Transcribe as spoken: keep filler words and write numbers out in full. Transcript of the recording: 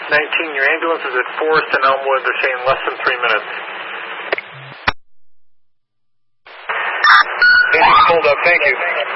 nineteen, your ambulance is at Forest and Elmwood. They're saying less than three minutes. Hold up, thank you.